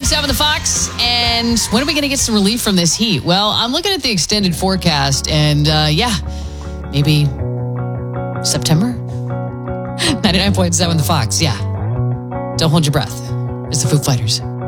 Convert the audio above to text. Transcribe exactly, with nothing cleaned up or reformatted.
seven The Fox. And when are we going to get some relief from this heat? Well, I'm looking at the extended forecast, and uh, yeah, maybe September? ninety-nine point seven The Fox, yeah. Don't hold your breath. It's the Foo Fighters.